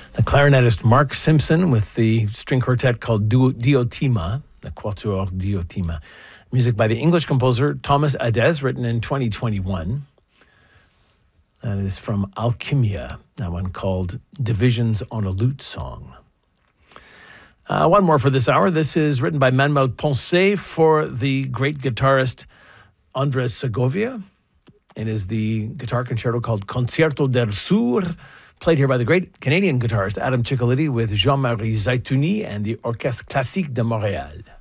The clarinetist Mark Simpson with the string quartet called Diotima, the Quatuor Diotima. Music by the English composer Thomas Adès, written in 2021. That is from Alchimia, that one called Divisions on a Lute Song. One more for this hour. This is written by Manuel Ponce for the great guitarist Andres Segovia. It is the guitar concerto called Concerto del Sur, played here by the great Canadian guitarist Adam Ciccoliti with Jean-Marie Zaitouni and the Orchestre Classique de Montréal.